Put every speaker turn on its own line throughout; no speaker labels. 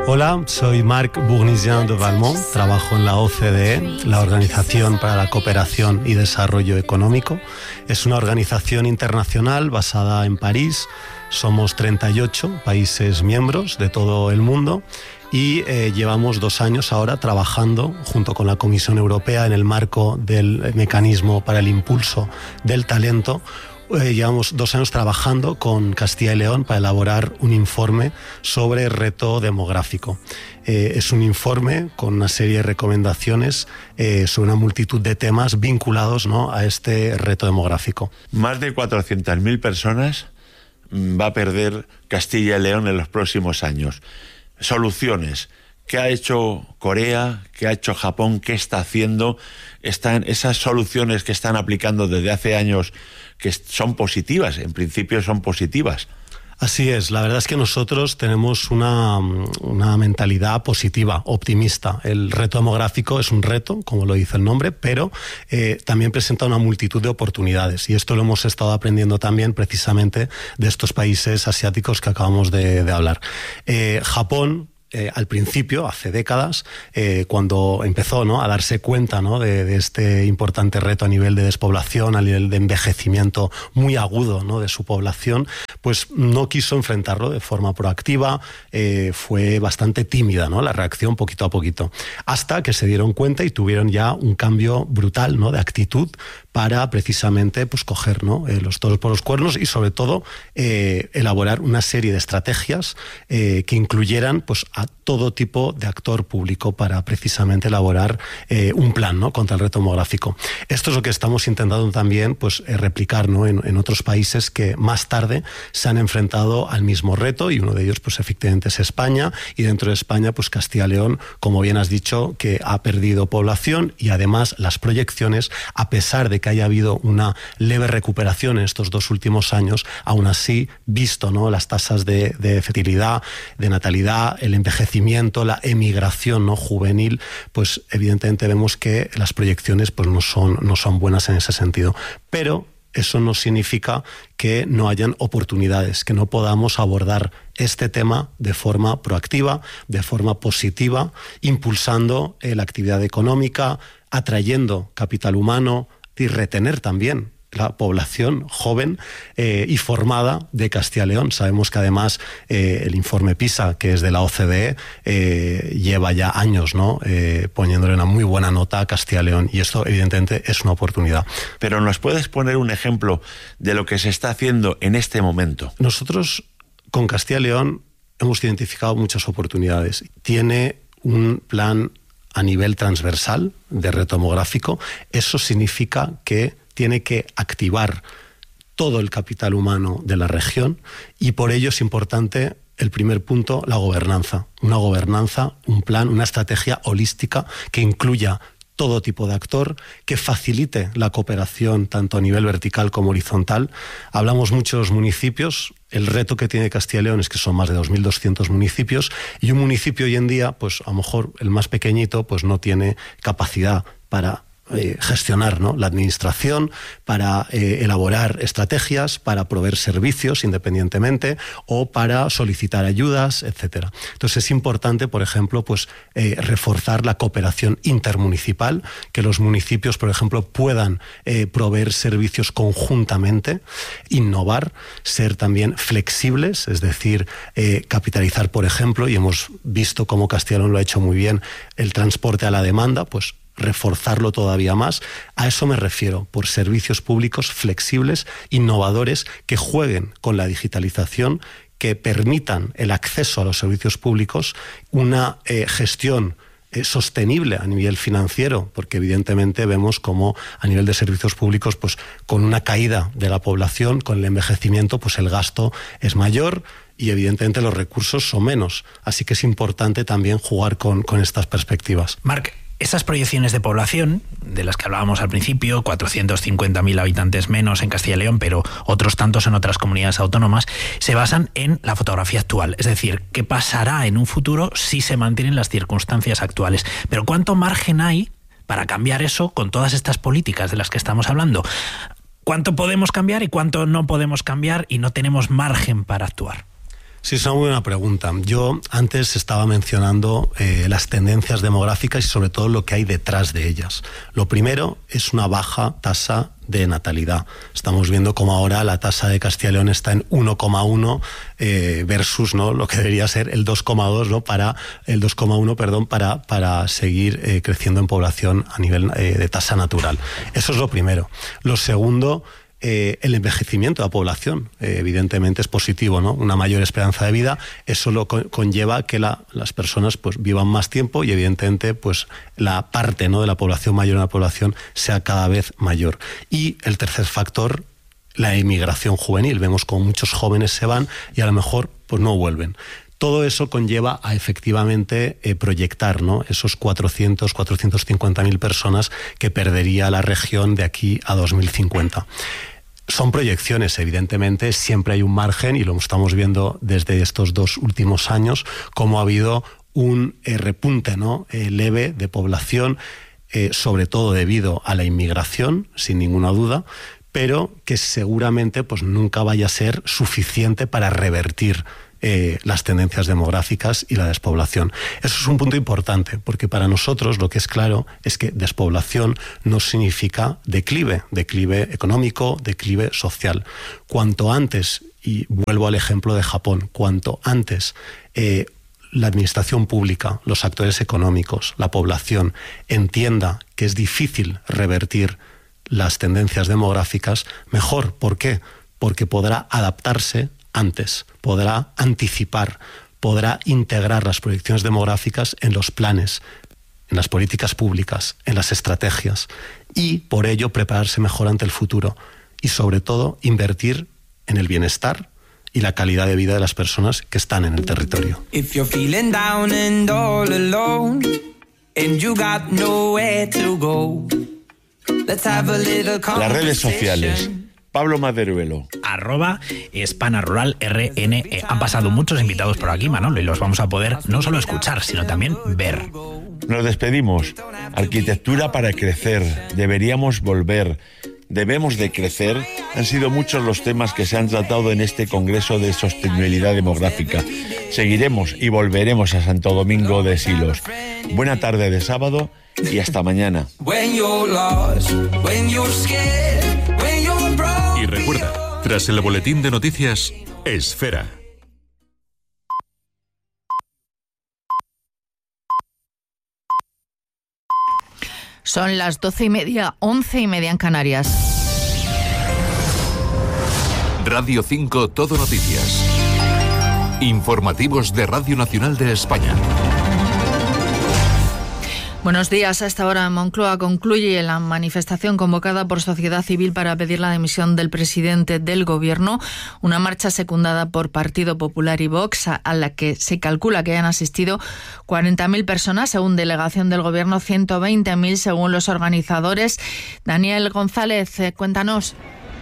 Hola, soy Marc Bournisien de Valmont, trabajo en la OCDE, la Organización para la Cooperación y Desarrollo Económico. Es una organización internacional basada en París. Somos 38 países miembros de todo el mundo y llevamos 2 años ahora trabajando junto con la Comisión Europea en el marco del mecanismo para el impulso del talento. Llevamos 2 años trabajando con Castilla y León para elaborar un informe sobre reto demográfico. Es un informe con una serie de recomendaciones sobre una multitud de temas vinculados, ¿no?, a este reto demográfico.
Más de 400.000 personas va a perder Castilla y León en los próximos años. Soluciones. ¿Qué ha hecho Corea? ¿Qué ha hecho Japón? ¿Qué está haciendo? Están esas soluciones que están aplicando desde hace años, que son positivas, en principio son positivas.
Así es, la verdad es que nosotros tenemos una mentalidad positiva, optimista. El reto demográfico es un reto, como lo dice el nombre, pero también presenta una multitud de oportunidades, y esto lo hemos estado aprendiendo también precisamente de estos países asiáticos que acabamos de hablar. Japón, al principio, hace décadas, cuando empezó, ¿no?, a darse cuenta, ¿no?, de este importante reto a nivel de despoblación, a nivel de envejecimiento muy agudo, ¿no?, de su población, pues no quiso enfrentarlo de forma proactiva, fue bastante tímida, ¿no?, la reacción poquito a poquito, hasta que se dieron cuenta y tuvieron ya un cambio brutal, ¿no?, de actitud para precisamente pues coger, ¿no?, los toros por los cuernos y sobre todo elaborar una serie de estrategias que incluyeran pues a todo tipo de actor público para precisamente elaborar un plan, ¿no?, contra el reto demográfico. Esto es lo que estamos intentando también pues replicar, ¿no?, en otros países que más tarde se han enfrentado al mismo reto, y uno de ellos pues efectivamente es España, y dentro de España pues Castilla y León, como bien has dicho, que ha perdido población, y además las proyecciones, a pesar de que haya habido una leve recuperación en estos 2 últimos años, aún así, visto, ¿no?, las tasas de fertilidad, de natalidad, el envejecimiento, la emigración, ¿no?, juvenil, pues evidentemente vemos que las proyecciones pues no son buenas en ese sentido. Pero eso no significa que no hayan oportunidades, que no podamos abordar este tema de forma proactiva, de forma positiva, impulsando la actividad económica, atrayendo capital humano y retener también la población joven y formada de Castilla y León. Sabemos que además el informe PISA, que es de la OCDE, lleva ya años, ¿no?, poniéndole una muy buena nota a Castilla y León, y esto evidentemente es una oportunidad.
Pero ¿nos puedes poner un ejemplo de lo que se está haciendo en este momento?
Nosotros con Castilla y León hemos identificado muchas oportunidades. Tiene un plan a nivel transversal de reto demográfico. Eso significa que tiene que activar todo el capital humano de la región, y por ello es importante, el primer punto, la gobernanza. Una gobernanza, un plan, una estrategia holística que incluya todo tipo de actor, que facilite la cooperación tanto a nivel vertical como horizontal. Hablamos mucho de los municipios. El reto que tiene Castilla y León es que son más de 2.200 municipios, y un municipio hoy en día, pues a lo mejor el más pequeñito, pues no tiene capacidad para gestionar, ¿no?, la administración, para elaborar estrategias, para proveer servicios independientemente, o para solicitar ayudas, etcétera. Entonces es importante, por ejemplo, pues reforzar la cooperación intermunicipal, que los municipios, por ejemplo, puedan proveer servicios conjuntamente, innovar, ser también flexibles, es decir, capitalizar, por ejemplo, y hemos visto cómo Castilla y León lo ha hecho muy bien, el transporte a la demanda, pues reforzarlo todavía más. A eso me refiero, por servicios públicos flexibles, innovadores, que jueguen con la digitalización, que permitan el acceso a los servicios públicos, una gestión sostenible a nivel financiero, porque evidentemente vemos como a nivel de servicios públicos, pues con una caída de la población, con el envejecimiento, pues el gasto es mayor y evidentemente los recursos son menos. Así que es importante también jugar con estas perspectivas.
Marc, esas proyecciones de población, de las que hablábamos al principio, 450.000 habitantes menos en Castilla y León, pero otros tantos en otras comunidades autónomas, se basan en la fotografía actual. Es decir, ¿qué pasará en un futuro si se mantienen las circunstancias actuales? Pero ¿cuánto margen hay para cambiar eso con todas estas políticas de las que estamos hablando? ¿Cuánto podemos cambiar y cuánto no podemos cambiar y no tenemos margen para actuar?
Sí, es una muy buena pregunta. Yo antes estaba mencionando las tendencias demográficas y sobre todo lo que hay detrás de ellas. Lo primero es una baja tasa de natalidad. Estamos viendo cómo ahora la tasa de Castilla y León está en 1,1 versus, ¿no?, lo que debería ser el 2,2, ¿no?, el 2,1, perdón, para seguir creciendo en población a nivel de tasa natural. Eso es lo primero. Lo segundo, el envejecimiento de la población, evidentemente es positivo, ¿no? Una mayor esperanza de vida, eso lo conlleva que las personas pues vivan más tiempo y evidentemente pues la parte, ¿no?, de la población mayor en la población sea cada vez mayor. Y el tercer factor, la emigración juvenil. Vemos como muchos jóvenes se van y a lo mejor pues no vuelven. Todo eso conlleva a efectivamente proyectar, ¿no?, esos 450.000 personas que perdería la región de aquí a 2050. Son proyecciones, evidentemente, siempre hay un margen y lo estamos viendo desde estos 2 últimos años, cómo ha habido un repunte, ¿no?, leve de población, sobre todo debido a la inmigración, sin ninguna duda, pero que seguramente pues nunca vaya a ser suficiente para revertir las tendencias demográficas y la despoblación. Eso es un punto importante, porque para nosotros lo que es claro es que despoblación no significa declive económico, declive social. Cuanto antes, y vuelvo al ejemplo de Japón, cuanto antes la administración pública, los actores económicos, la población entienda que es difícil revertir las tendencias demográficas, mejor. ¿Por qué? Porque podrá adaptarse antes, podrá anticipar, podrá integrar las proyecciones demográficas en los planes, en las políticas públicas, en las estrategias y por ello prepararse mejor ante el futuro y sobre todo invertir en el bienestar y la calidad de vida de las personas que están en el territorio.
Las redes sociales. Pablo Maderuelo.
@hispanaruralrne. Han pasado muchos invitados por aquí, Manolo, y los vamos a poder no solo escuchar, sino también ver.
Nos despedimos. Arquitectura para crecer. Deberíamos volver. Debemos de crecer. Han sido muchos los temas que se han tratado en este Congreso de Sostenibilidad Demográfica. Seguiremos y volveremos a Santo Domingo de Silos. Buena tarde de sábado y hasta mañana.
Y recuerda, tras el boletín de noticias, Esfera.
Son las 12:30, 11:30 en Canarias.
Radio 5 Todo Noticias. Informativos de Radio Nacional de España.
Buenos días. A esta hora en Moncloa concluye la manifestación convocada por Sociedad Civil para pedir la dimisión del presidente del Gobierno, una marcha secundada por Partido Popular y Vox, a la que se calcula que hayan asistido 40.000 personas, según delegación del Gobierno, 120.000 según los organizadores. Daniel González, cuéntanos.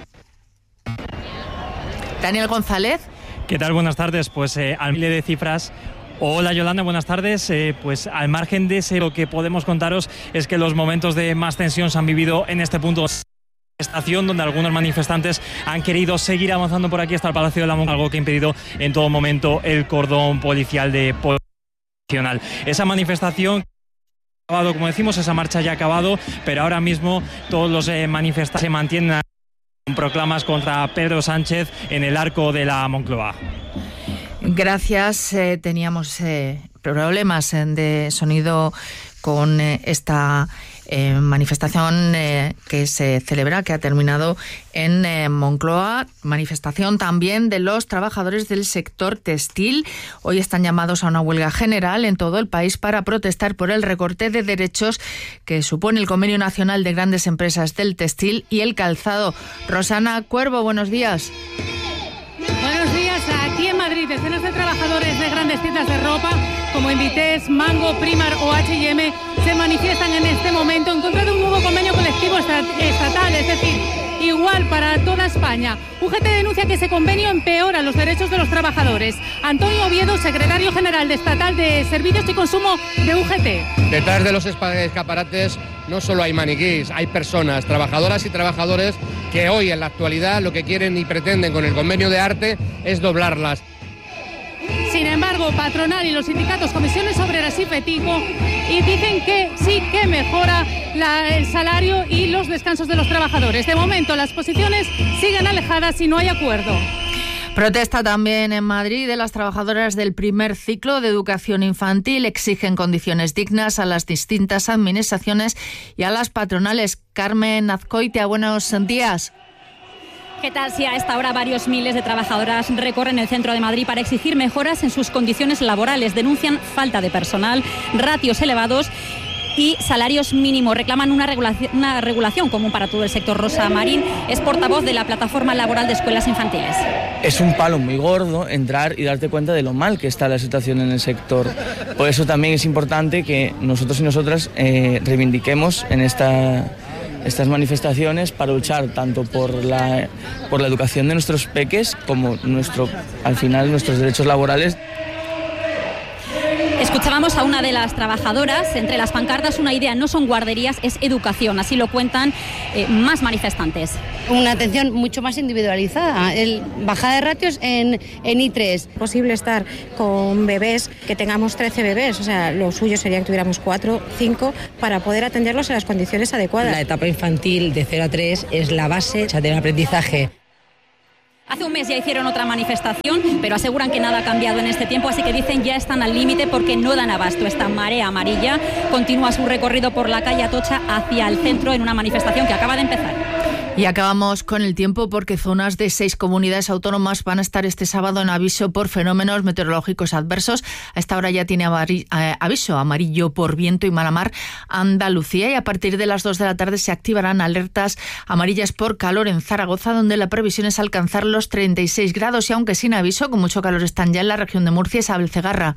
Daniel González.
¿Qué tal? Buenas tardes. Pues al miles de cifras. Hola Yolanda, buenas tardes. Pues al margen de ese, lo que podemos contaros es que los momentos de más tensión se han vivido en este punto de estación, donde algunos manifestantes han querido seguir avanzando por aquí hasta el Palacio de la Moncloa, algo que ha impedido en todo momento el cordón policial de Policía Nacional. Esa manifestación, como decimos, esa marcha ya ha acabado, pero ahora mismo todos los manifestantes se mantienen con proclamas contra Pedro Sánchez en el arco de la Moncloa.
Gracias. Teníamos problemas de sonido con esta manifestación que se celebra, que ha terminado en Moncloa. Manifestación también de los trabajadores del sector textil. Hoy están llamados a una huelga general en todo el país para protestar por el recorte de derechos que supone el Convenio Nacional de Grandes Empresas del Textil y el Calzado. Rosana Cuervo, buenos días.
Buenos días. Aquí en Madrid, decenas de trabajadores de grandes tiendas de ropa como Inditex, Mango, Primark o H&M se manifiestan en este momento en contra de un nuevo convenio colectivo estatal, es decir, igual para toda España. UGT denuncia que ese convenio empeora los derechos de los trabajadores. Antonio Oviedo, secretario general de Estatal de Servicios y Consumo de UGT.
Detrás de los escaparates no solo hay maniquís, hay personas, trabajadoras y trabajadores que hoy en la actualidad lo que quieren y pretenden con el convenio de arte es doblarlas.
Sin embargo, patronal y los sindicatos, comisiones obreras y Fetico, y dicen que sí que mejora el salario y los descansos de los trabajadores. De momento, las posiciones siguen alejadas y no hay acuerdo.
Protesta también en Madrid de las trabajadoras del primer ciclo de educación infantil. Exigen condiciones dignas a las distintas administraciones y a las patronales. Carmen Azcoitia, buenos días.
¿Qué tal? Si a esta hora varios miles de trabajadoras recorren el centro de Madrid para exigir mejoras en sus condiciones laborales. Denuncian falta de personal, ratios elevados y salarios mínimos. Reclaman una regulación común para todo el sector. Rosa Marín es portavoz de la Plataforma Laboral de Escuelas Infantiles.
Es un palo muy gordo entrar y darte cuenta de lo mal que está la situación en el sector. Por eso también es importante que nosotros y nosotras reivindiquemos en estas manifestaciones para luchar tanto por la educación de nuestros peques como al final nuestros derechos laborales.
Escuchábamos a una de las trabajadoras. Entre las pancartas, una idea: no son guarderías, es educación. Así lo cuentan más manifestantes.
Una atención mucho más individualizada. Bajada de ratios en I3.
Es posible estar con bebés, que tengamos 13 bebés. O sea, lo suyo sería que tuviéramos 4, 5, para poder atenderlos en las condiciones adecuadas.
La etapa infantil de 0 a 3 es la base del aprendizaje.
Hace un mes ya hicieron otra manifestación, pero aseguran que nada ha cambiado en este tiempo, así que dicen ya están al límite porque no dan abasto. Esta marea amarilla continúa su recorrido por la calle Atocha hacia el centro en una manifestación que acaba de empezar.
Y acabamos con el tiempo porque zonas de 6 comunidades autónomas van a estar este sábado en aviso por fenómenos meteorológicos adversos. A esta hora ya tiene aviso amarillo por viento y mala mar Andalucía, y a partir de las 2 de la tarde se activarán alertas amarillas por calor en Zaragoza, donde la previsión es alcanzar los 36 grados y aunque sin aviso, con mucho calor están ya en la región de Murcia. Isabel Cegarra.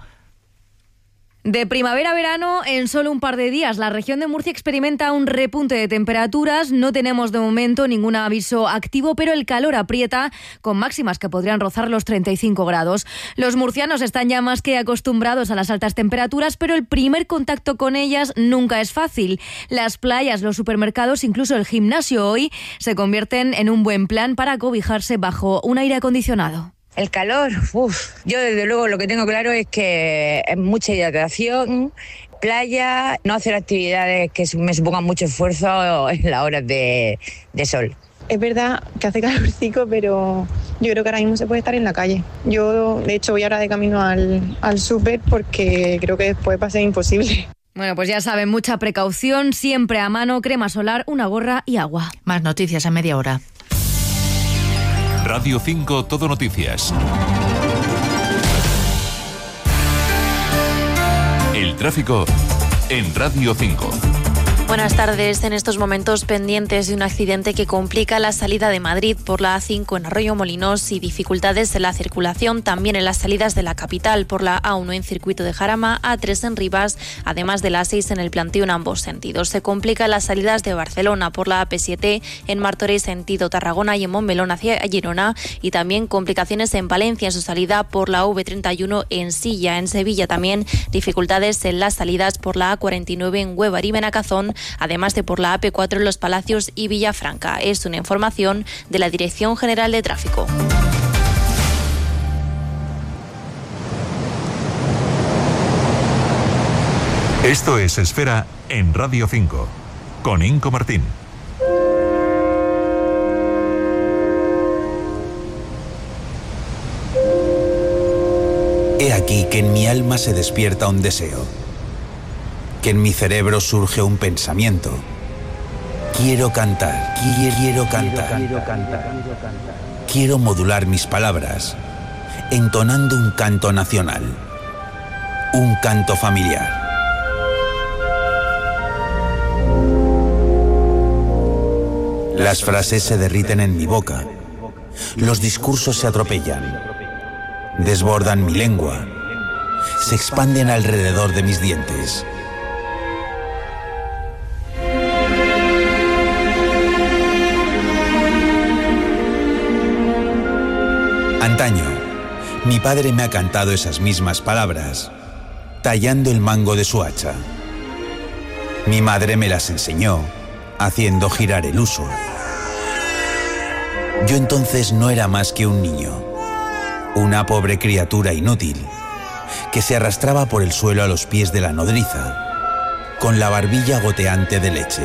De primavera a verano, en solo un par de días, la región de Murcia experimenta un repunte de temperaturas. No tenemos de momento ningún aviso activo, pero el calor aprieta, con máximas que podrían rozar los 35 grados. Los murcianos están ya más que acostumbrados a las altas temperaturas, pero el primer contacto con ellas nunca es fácil. Las playas, los supermercados, incluso el gimnasio hoy, se convierten en un buen plan para cobijarse bajo un aire acondicionado.
El calor, yo desde luego lo que tengo claro es que es mucha hidratación, playa, no hacer actividades que me supongan mucho esfuerzo en las horas de sol.
Es verdad que hace calorcico, pero yo creo que ahora mismo se puede estar en la calle. Yo, de hecho, voy ahora de camino al súper porque creo que después va a ser imposible.
Bueno, pues ya saben, mucha precaución, siempre a mano, crema solar, una gorra y agua.
Más noticias a media hora.
Radio 5 Todo Noticias. El tráfico en Radio 5.
Buenas tardes. En estos momentos pendientes de un accidente que complica la salida de Madrid por la A5 en Arroyo Molinos y dificultades en la circulación también en las salidas de la capital por la A1 en Circuito de Jarama, A3 en Rivas, además de la A6 en el Plantío en ambos sentidos. Se complican las salidas de Barcelona por la AP7 en Martorell sentido Tarragona y en Montmelón hacia Girona, y también complicaciones en Valencia en su salida por la V31 en Silla. En Sevilla también dificultades en las salidas por la A49 en Huevar y Benacazón, además de por la AP4 en Los Palacios y Villafranca. Es una información de la Dirección General de Tráfico.
Esto es Esfera en Radio 5, con Inco Martín.
He aquí que en mi alma se despierta un deseo, que en mi cerebro surge un pensamiento. Quiero cantar, quiero cantar. Quiero modular mis palabras, entonando un canto nacional, un canto familiar. Las frases se derriten en mi boca, los discursos se atropellan, desbordan mi lengua, se expanden alrededor de mis dientes. Antaño, mi padre me ha cantado esas mismas palabras, tallando el mango de su hacha. Mi madre me las enseñó, haciendo girar el uso. Yo entonces no era más que un niño, Una pobre criatura inútil que se arrastraba por el suelo a los pies de la nodriza, con la barbilla goteante de leche.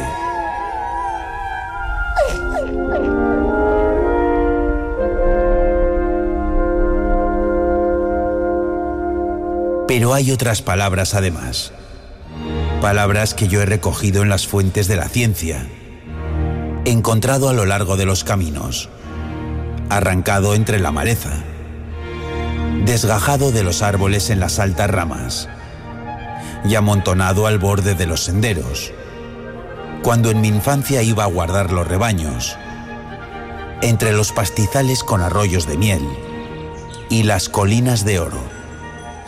Pero hay otras palabras además. Palabras que yo he recogido en las fuentes de la ciencia, encontrado a lo largo de los caminos, arrancado entre la maleza, desgajado de los árboles en las altas ramas y amontonado al borde de los senderos, cuando en mi infancia iba a guardar los rebaños, entre los pastizales con arroyos de miel y las colinas de oro.